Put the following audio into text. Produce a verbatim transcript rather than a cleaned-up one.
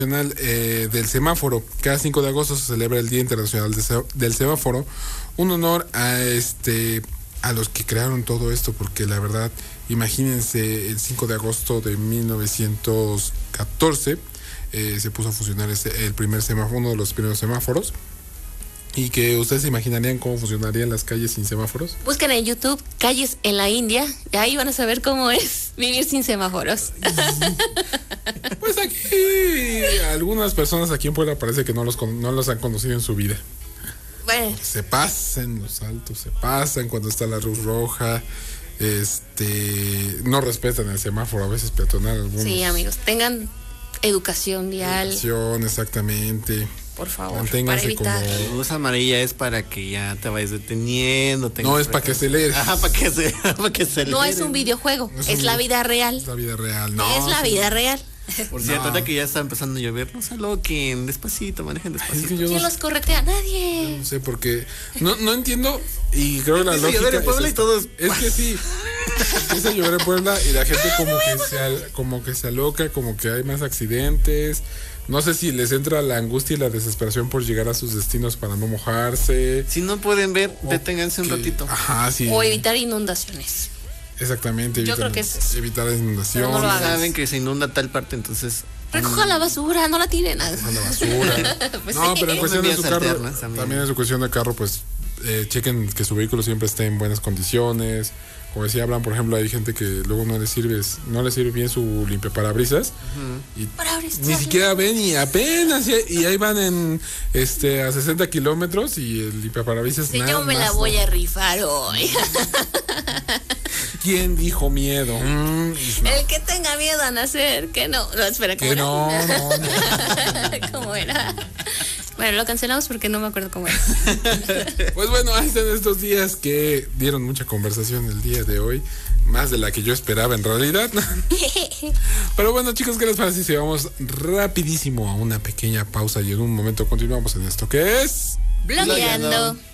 Eh, del semáforo. Cada cinco de agosto se celebra el Día Internacional de se del Semáforo, un honor a este a los que crearon todo esto, porque la verdad, imagínense, el cinco de agosto de mil novecientos catorce eh, se puso a funcionar este, el primer semáforo, uno de los primeros semáforos. Y que ustedes se imaginarían cómo funcionarían las calles sin semáforos. Busquen en YouTube calles en la India y ahí van a saber cómo es vivir sin semáforos. Pues aquí algunas personas aquí en Puebla parece que no los, no los han conocido en su vida. Bueno. Se pasan los altos, se pasan cuando está la luz roja, este, no respetan el semáforo a veces peatonal. Algunos. Sí, amigos, tengan educación vial. Educación, exactamente. Por favor, manténganse para evitar. como... La luz amarilla es para que ya te vayas deteniendo. No, es para que aceleres. Ajá, para que se, para que acelere. No es un videojuego, no es, es un la vida real. Es la vida real, no. Es la sí. vida real. Por cierto, ahora no. que ya está empezando a llover, no se aloquen, despacito, manejen despacito. Es que ¿Quién no, los corretea? Nadie. No sé, porque no, no entiendo y creo que la lógica llover en Puebla es, y todos... es que sí, empieza a llover en Puebla y la gente como que se al, como que se aloca, como que hay más accidentes. No sé si les entra la angustia y la desesperación por llegar a sus destinos para no mojarse. Si no pueden ver, deténganse un que, ratito. Ajá, sí. O evitar inundaciones. Exactamente. Yo evitar, creo que es evitar inundación. No lo si saben que se inunda tal parte, entonces... Recoja la basura, no la tiren. La basura. Pues no, sí. pero en cuestión de su carro, también. también en su cuestión de carro, pues eh, chequen que su vehículo siempre esté en buenas condiciones. Como decía Abraham, por ejemplo, hay gente que luego no le sirve, no le sirve bien su limpiaparabrisas uh-huh. y Parabrisas. Ni siquiera ven y apenas y, y ahí van en este a sesenta kilómetros y el limpiaparabrisas sí, nada yo me más, la voy ¿no? a rifar hoy. ¿Quién dijo miedo? Mm, no. El que tenga miedo a nacer, que no. No, espera, ¿cómo que era? no, no, no. ¿Cómo era? Bueno, lo cancelamos porque no me acuerdo cómo era. Pues bueno, ahí están estos días que dieron mucha conversación el día de hoy. Más de la que yo esperaba en realidad. Pero bueno, chicos, ¿qué les parece si vamos rapidísimo a una pequeña pausa y en un momento continuamos en esto que es... Blogueando.